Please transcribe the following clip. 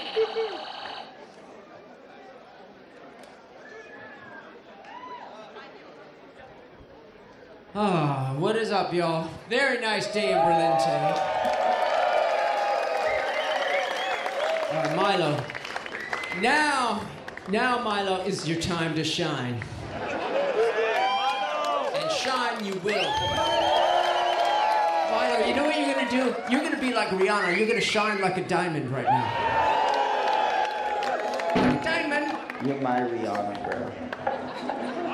Ah, what is up, y'all? Very nice day in Berlin today. Milo. Now, Milo, is your time to shine. And shine you will. Milo, you know what you're gonna do? You're gonna be like Rihanna. You're gonna shine like a diamond right now. Like a diamond. You're my Rihanna, bro.